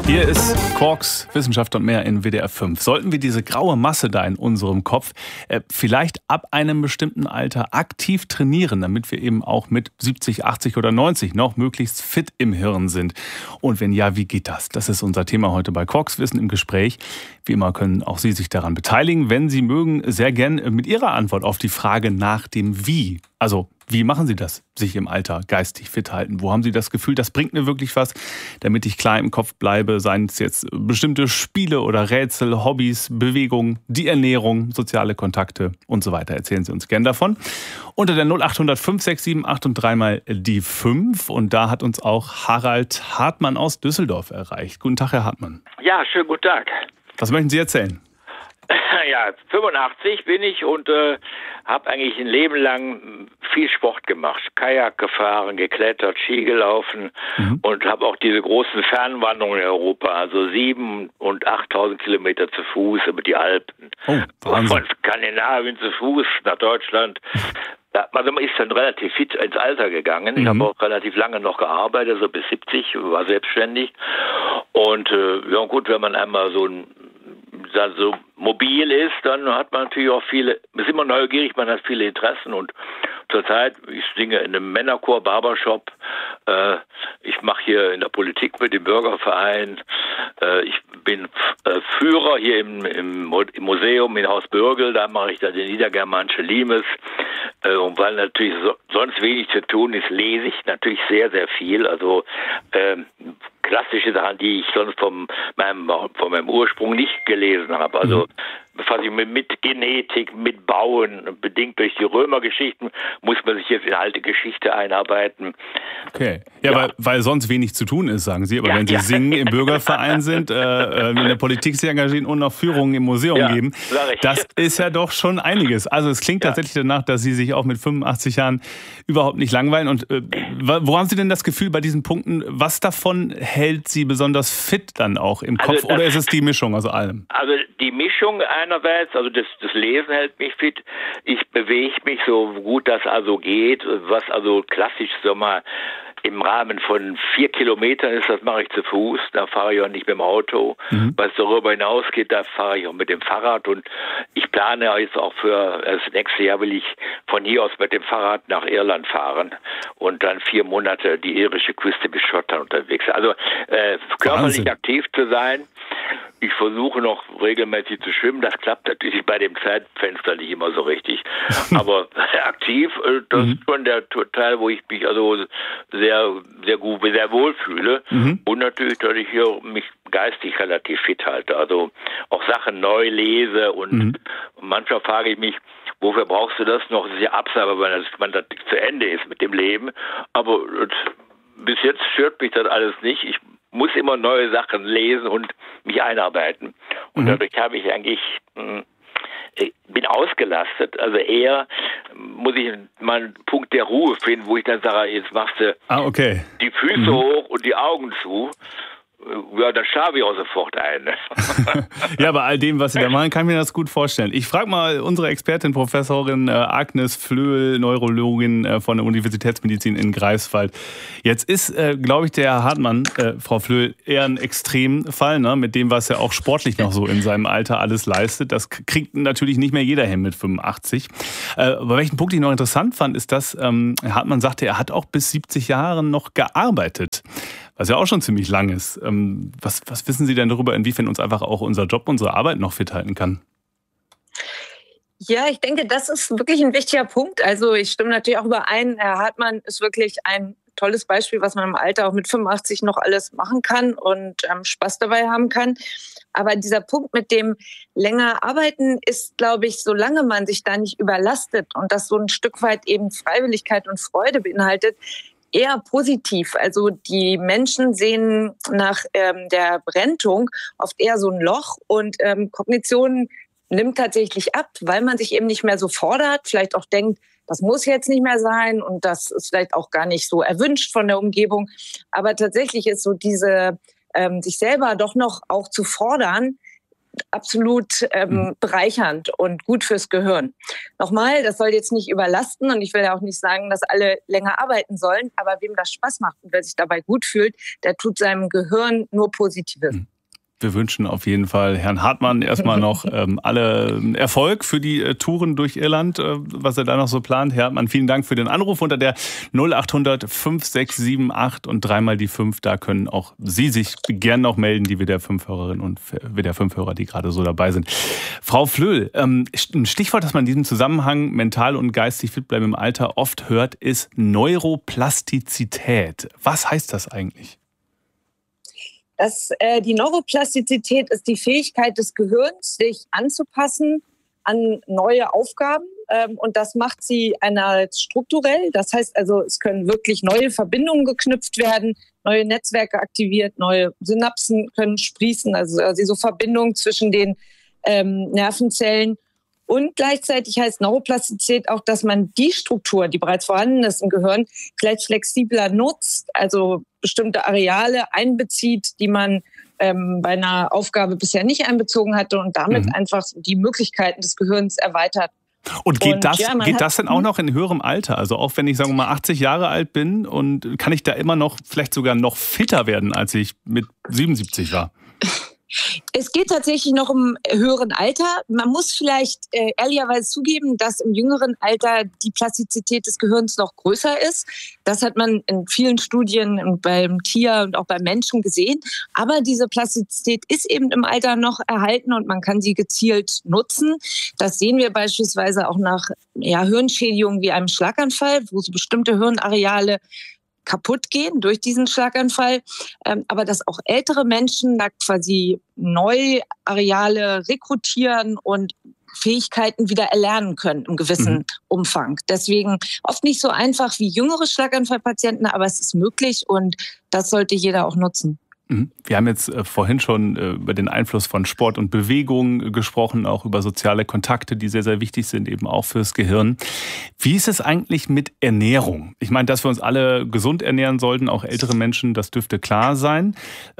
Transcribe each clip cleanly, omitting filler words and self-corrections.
Hier ist Quarks, Wissenschaft und mehr in WDR 5. Sollten wir diese graue Masse da in unserem Kopf vielleicht ab einem bestimmten Alter aktiv trainieren, damit wir eben auch mit 70, 80 oder 90 noch möglichst fit im Hirn sind? Und wenn ja, wie geht das? Das ist unser Thema heute bei Quarks Wissen im Gespräch. Wie immer können auch Sie sich daran beteiligen. Wenn Sie mögen, sehr gern mit Ihrer Antwort auf die Frage nach dem Wie. Also, wie machen Sie das, sich im Alter geistig fit halten? Wo haben Sie das Gefühl, das bringt mir wirklich was, damit ich klar im Kopf bleibe? Seien es jetzt bestimmte Spiele oder Rätsel, Hobbys, Bewegung, die Ernährung, soziale Kontakte und so weiter. Erzählen Sie uns gern davon. Unter der 0800 567 8 und 3 mal die 5. Und da hat uns auch Harald Hartmann aus Düsseldorf erreicht. Guten Tag, Herr Hartmann. Ja, schönen guten Tag. Was möchten Sie erzählen? Ja, 85 bin ich und habe eigentlich ein Leben lang viel Sport gemacht. Kajak gefahren, geklettert, Ski gelaufen und habe auch diese großen Fernwanderungen in Europa, also 7.000 und 8.000 Kilometer zu Fuß über die Alpen. Oh, Wahnsinn. Von Skandinavien zu Fuß nach Deutschland. Also man ist dann relativ fit ins Alter gegangen. Ich habe auch relativ lange noch gearbeitet, so bis 70, war selbstständig. Und ja gut, wenn man einmal so mobil ist, dann hat man natürlich auch ist immer neugierig, man hat viele Interessen und zurzeit, ich singe in einem Männerchor, Barbershop, ich mache hier in der Politik mit dem Bürgerverein, ich bin Führer hier im Museum in Haus Bürgel, da mache ich dann die niedergermanische Limes und weil natürlich sonst wenig zu tun ist, lese ich natürlich sehr, sehr viel, also klassische Sachen, die ich sonst von meinem Ursprung nicht gelesen habe. Also befasse ich mich mit Genetik, mit Bauen. Bedingt durch die Römergeschichten muss man sich jetzt in alte Geschichte einarbeiten. Okay. Ja. Weil sonst wenig zu tun ist, sagen Sie. Aber wenn Sie singen, im Bürgerverein sind, in der Politik sich engagieren und noch Führungen im Museum geben, das ist ja doch schon einiges. Also es klingt tatsächlich danach, dass Sie sich auch mit 85 Jahren überhaupt nicht langweilen. Und wo haben Sie denn das Gefühl bei diesen Punkten, was davon hält Sie besonders fit dann auch im Kopf? Oder ist es die Mischung aus allem? Also die Mischung einerseits, also das Lesen hält mich fit. Ich bewege mich so gut das also geht, was also klassisch so mal im Rahmen von 4 Kilometern ist, das mache ich zu Fuß, da fahre ich auch nicht mit dem Auto. Was darüber hinausgeht, da fahre ich auch mit dem Fahrrad und ich plane jetzt auch für das nächste Jahr will ich von hier aus mit dem Fahrrad nach Irland fahren und dann 4 Monate die irische Küste bis Schottland unterwegs. Also körperlich aktiv zu sein. Ich versuche noch regelmäßig zu schwimmen. Das klappt natürlich bei dem Zeitfenster nicht immer so richtig. Aber aktiv, das ist schon der Teil, wo ich mich also sehr, sehr gut, sehr wohl fühle. Und natürlich, dass ich hier mich geistig relativ fit halte. Also auch Sachen neu lese und manchmal frage ich mich, wofür brauchst du das noch? Das ist ja Absage, wenn man das zu Ende ist mit dem Leben. Aber bis jetzt stört mich das alles nicht. Ich muss immer neue Sachen lesen und mich einarbeiten. Und dadurch habe ich eigentlich, bin ausgelastet. Also eher muss ich mal einen Punkt der Ruhe finden, wo ich dann sage, jetzt machst du die Füße hoch und die Augen zu. Ja, dann schlafe ich auch sofort ein. Ja, bei all dem, was Sie da machen, kann ich mir das gut vorstellen. Ich frage mal unsere Expertin, Professorin Agnes Flöhl, Neurologin von der Universitätsmedizin in Greifswald. Jetzt ist, glaube ich, der Herr Hartmann, Frau Flöhl, eher ein Extremfall, ne, mit dem, was er auch sportlich noch so in seinem Alter alles leistet. Das kriegt natürlich nicht mehr jeder hin mit 85. Aber welchen Punkt ich noch interessant fand, ist, dass Herr Hartmann sagte, er hat auch bis 70 Jahren noch gearbeitet. Was ja auch schon ziemlich lang ist. Was wissen Sie denn darüber, inwiefern uns einfach auch unser Job, unsere Arbeit noch fit halten kann? Ja, ich denke, das ist wirklich ein wichtiger Punkt. Also ich stimme natürlich auch überein, Herr Hartmann ist wirklich ein tolles Beispiel, was man im Alter auch mit 85 noch alles machen kann und Spaß dabei haben kann. Aber dieser Punkt mit dem länger arbeiten ist, glaube ich, solange man sich da nicht überlastet und das so ein Stück weit eben Freiwilligkeit und Freude beinhaltet, eher positiv. Also die Menschen sehen nach der Berentung oft eher so ein Loch und Kognition nimmt tatsächlich ab, weil man sich eben nicht mehr so fordert, vielleicht auch denkt, das muss jetzt nicht mehr sein und das ist vielleicht auch gar nicht so erwünscht von der Umgebung. Aber tatsächlich ist so diese sich selber doch noch auch zu fordern, absolut bereichernd und gut fürs Gehirn. Nochmal, das soll jetzt nicht überlasten und ich will ja auch nicht sagen, dass alle länger arbeiten sollen, aber wem das Spaß macht und wer sich dabei gut fühlt, der tut seinem Gehirn nur Positives. Wir wünschen auf jeden Fall Herrn Hartmann erstmal noch alle Erfolg für die Touren durch Irland, was er da noch so plant. Herr Hartmann, vielen Dank für den Anruf unter der 0800 5678 und 3 die 5. Da können auch Sie sich gern noch melden, die WDR 5-Hörerinnen und WDR 5-Hörer, die gerade so dabei sind. Frau Flöhl, ein Stichwort, das man in diesem Zusammenhang mental und geistig fit bleiben im Alter oft hört, ist Neuroplastizität. Was heißt das eigentlich? Die Neuroplastizität ist die Fähigkeit des Gehirns, sich anzupassen an neue Aufgaben. Und das macht sie einerseits strukturell. Das heißt also, es können wirklich neue Verbindungen geknüpft werden, neue Netzwerke aktiviert, neue Synapsen können sprießen, also so Verbindungen zwischen den Nervenzellen. Und gleichzeitig heißt Neuroplastizität auch, dass man die Struktur, die bereits vorhanden ist im Gehirn, vielleicht flexibler nutzt, also bestimmte Areale einbezieht, die man bei einer Aufgabe bisher nicht einbezogen hatte und damit einfach die Möglichkeiten des Gehirns erweitert. Und geht das denn auch noch in höherem Alter? Also auch wenn ich, sagen wir mal, 80 Jahre alt bin und kann ich da immer noch, vielleicht sogar noch fitter werden, als ich mit 77 war? Es geht tatsächlich noch im höheren Alter. Man muss vielleicht ehrlicherweise zugeben, dass im jüngeren Alter die Plastizität des Gehirns noch größer ist. Das hat man in vielen Studien beim Tier und auch beim Menschen gesehen. Aber diese Plastizität ist eben im Alter noch erhalten und man kann sie gezielt nutzen. Das sehen wir beispielsweise auch nach Hirnschädigungen wie einem Schlaganfall, wo so bestimmte Hirnareale kaputt gehen durch diesen Schlaganfall, aber dass auch ältere Menschen da quasi neue Areale rekrutieren und Fähigkeiten wieder erlernen können im gewissen Umfang. Deswegen oft nicht so einfach wie jüngere Schlaganfallpatienten, aber es ist möglich und das sollte jeder auch nutzen. Wir haben jetzt vorhin schon über den Einfluss von Sport und Bewegung gesprochen, auch über soziale Kontakte, die sehr, sehr wichtig sind, eben auch fürs Gehirn. Wie ist es eigentlich mit Ernährung? Ich meine, dass wir uns alle gesund ernähren sollten, auch ältere Menschen, das dürfte klar sein.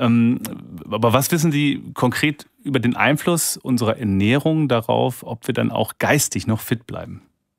Aber was wissen Sie konkret über den Einfluss unserer Ernährung darauf, ob wir dann auch geistig noch fit bleiben?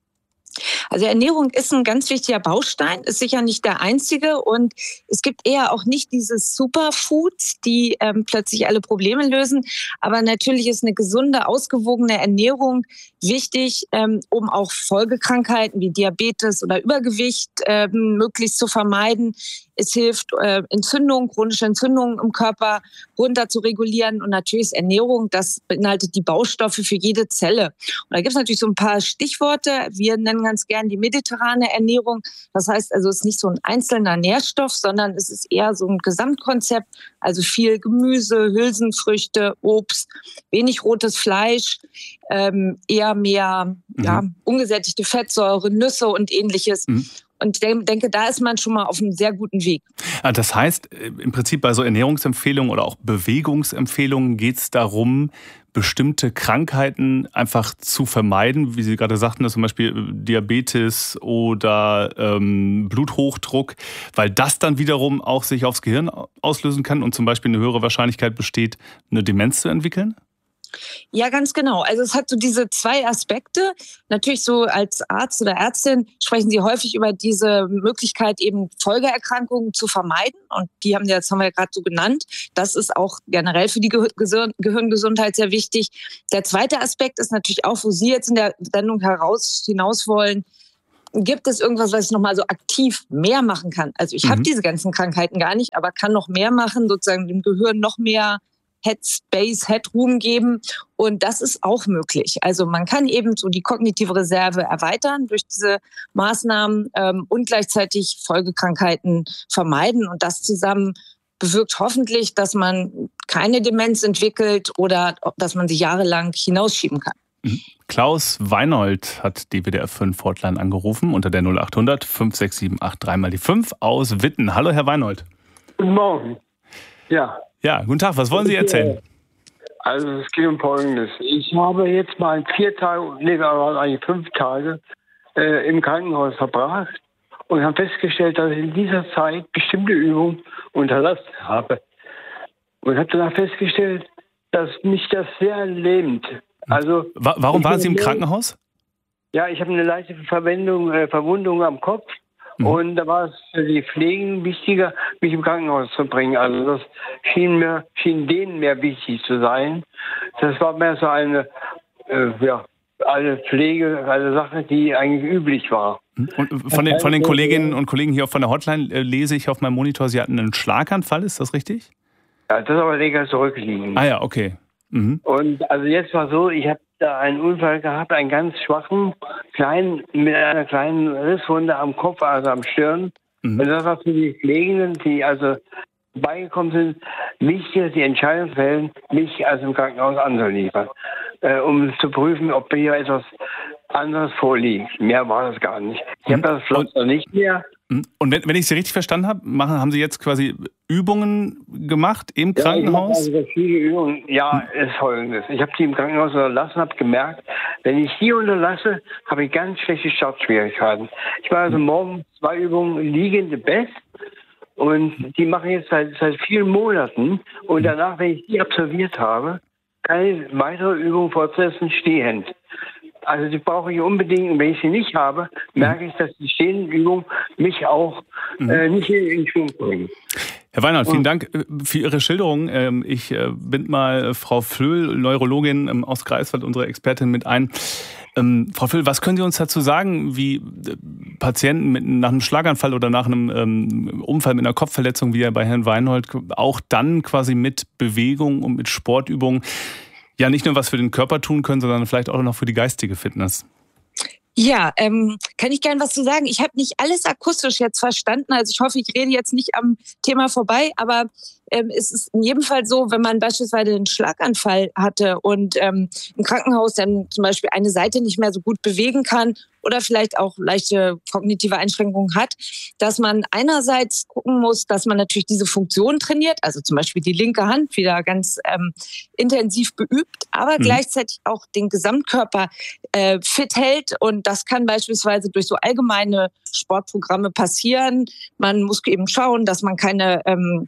Also Ernährung ist ein ganz wichtiger Baustein, ist sicher nicht der einzige und es gibt eher auch nicht diese Superfoods, die plötzlich alle Probleme lösen. Aber natürlich ist eine gesunde, ausgewogene Ernährung wichtig, um auch Folgekrankheiten wie Diabetes oder Übergewicht möglichst zu vermeiden. Es hilft, chronische Entzündungen im Körper runter zu regulieren. Und natürlich ist Ernährung, das beinhaltet die Baustoffe für jede Zelle. Und da gibt es natürlich so ein paar Stichworte. Wir nennen ganz gern die mediterrane Ernährung. Das heißt also, es ist nicht so ein einzelner Nährstoff, sondern es ist eher so ein Gesamtkonzept. Also viel Gemüse, Hülsenfrüchte, Obst, wenig rotes Fleisch, eher mehr ungesättigte Fettsäure, Nüsse und Ähnliches. Und ich denke, da ist man schon mal auf einem sehr guten Weg. Das heißt, im Prinzip bei so Ernährungsempfehlungen oder auch Bewegungsempfehlungen geht es darum, bestimmte Krankheiten einfach zu vermeiden, wie Sie gerade sagten, zum Beispiel Diabetes oder Bluthochdruck, weil das dann wiederum auch sich aufs Gehirn auslösen kann und zum Beispiel eine höhere Wahrscheinlichkeit besteht, eine Demenz zu entwickeln? Ja, ganz genau. Also es hat so diese zwei Aspekte. Natürlich so als Arzt oder Ärztin sprechen Sie häufig über diese Möglichkeit, eben Folgeerkrankungen zu vermeiden. Und das haben wir ja gerade so genannt. Das ist auch generell für die Gehirngesundheit sehr wichtig. Der zweite Aspekt ist natürlich auch, wo Sie jetzt in der Sendung hinaus wollen, gibt es irgendwas, was ich nochmal so aktiv mehr machen kann? Also ich habe diese ganzen Krankheiten gar nicht, aber kann noch mehr machen, sozusagen dem Gehirn noch mehr Headspace, Headroom geben und das ist auch möglich. Also man kann eben so die kognitive Reserve erweitern durch diese Maßnahmen und gleichzeitig Folgekrankheiten vermeiden und das zusammen bewirkt hoffentlich, dass man keine Demenz entwickelt oder dass man sie jahrelang hinausschieben kann. Klaus Weinold hat die WDR 5 Hotline angerufen unter der 0800 5678 3 die 5 aus Witten. Hallo Herr Weinold. Guten Morgen. Ja, guten Tag. Was wollen Sie erzählen? Also es geht um Folgendes. Ich habe jetzt mal 4 Tage, eigentlich 5 Tage im Krankenhaus verbracht und habe festgestellt, dass ich in dieser Zeit bestimmte Übungen unterlassen habe. Und habe danach festgestellt, dass mich das sehr lähmt. Also, warum waren Sie im Krankenhaus? Ja, ich habe eine leichte Verwundung am Kopf. Und da war es für die Pflegen wichtiger, mich im Krankenhaus zu bringen. Also das schien denen mehr wichtig zu sein. Das war mehr so eine Pflege, eine Sache, die eigentlich üblich war. Und von den Kolleginnen und Kollegen hier von der Hotline lese ich auf meinem Monitor, Sie hatten einen Schlaganfall, ist das richtig? Ja, das ist aber länger zurückliegend. Ah ja, okay. Mhm. Und also jetzt war so, ich habe da einen Unfall gehabt, einen ganz schwachen, mit einer kleinen Risswunde am Kopf, also am Stirn. Und das war für die Pflegenden, die also beigekommen sind, die Entscheidung fällen, mich also im Krankenhaus anzuliefern, um zu prüfen, ob hier etwas anderes vorliegt. Mehr war das gar nicht. Ich habe das Pflaster nicht mehr. Und wenn ich Sie richtig verstanden habe, haben Sie jetzt quasi Übungen gemacht im Krankenhaus? Ich mache also viele Übungen. Ja, ist Folgendes. Ich habe die im Krankenhaus unterlassen, habe gemerkt, wenn ich die unterlasse, habe ich ganz schlechte Startschwierigkeiten. Ich mache also morgens 2 Übungen liegende Bett und die mache ich jetzt seit vielen Monaten. Und danach, wenn ich die absolviert habe, keine weitere Übung fortsetzen, stehend. Also die brauche ich unbedingt. Und wenn ich sie nicht habe, merke ich, dass die stehenden Übungen mich auch nicht in Schwung bringen. Herr Weinhold, vielen Dank für Ihre Schilderung. Ich bind mal Frau Flöhl, Neurologin aus Greifswald, unsere Expertin, mit ein. Frau Flöhl, was können Sie uns dazu sagen, wie Patienten nach einem Schlaganfall oder nach einem Unfall mit einer Kopfverletzung, wie ja bei Herrn Weinhold, auch dann quasi mit Bewegung und mit Sportübungen ja nicht nur was für den Körper tun können, sondern vielleicht auch noch für die geistige Fitness? Ja, kann ich gern was zu sagen. Ich habe nicht alles akustisch jetzt verstanden. Also ich hoffe, ich rede jetzt nicht am Thema vorbei, aber es ist in jedem Fall so, wenn man beispielsweise einen Schlaganfall hatte und im Krankenhaus dann zum Beispiel eine Seite nicht mehr so gut bewegen kann oder vielleicht auch leichte kognitive Einschränkungen hat, dass man einerseits gucken muss, dass man natürlich diese Funktion trainiert, also zum Beispiel die linke Hand wieder ganz intensiv beübt, aber gleichzeitig auch den Gesamtkörper fit hält. Und das kann beispielsweise durch so allgemeine Sportprogramme passieren. Man muss eben schauen, dass man keine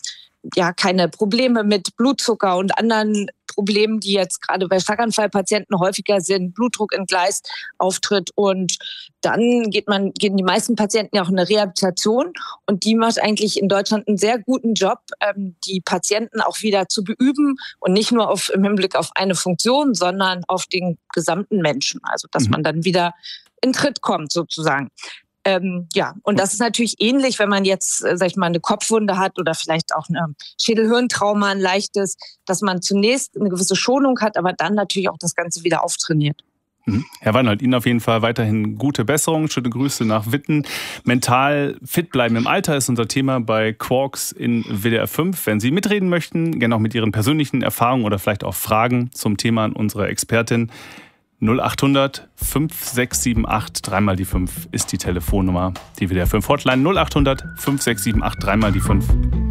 Probleme mit Blutzucker und anderen Problemen, die jetzt gerade bei Schlaganfallpatienten häufiger sind, Blutdruck entgleist, auftritt. Und dann gehen die meisten Patienten ja auch in eine Rehabilitation. Und die macht eigentlich in Deutschland einen sehr guten Job, die Patienten auch wieder zu beüben und nicht nur im Hinblick auf eine Funktion, sondern auf den gesamten Menschen. Also dass man dann wieder in Tritt kommt sozusagen. Und das ist natürlich ähnlich, wenn man jetzt, eine Kopfwunde hat oder vielleicht auch eine Schädelhirntrauma, ein leichtes, dass man zunächst eine gewisse Schonung hat, aber dann natürlich auch das Ganze wieder auftrainiert. Herr Weinhold, Ihnen auf jeden Fall weiterhin gute Besserung. Schöne Grüße nach Witten. Mental fit bleiben im Alter ist unser Thema bei Quarks in WDR 5. Wenn Sie mitreden möchten, gerne auch mit Ihren persönlichen Erfahrungen oder vielleicht auch Fragen zum Thema an unsere Expertin. 0800 5678 3 die 5 ist die Telefonnummer. Die WDR 5 Hotline 0800 5678 3 die 5.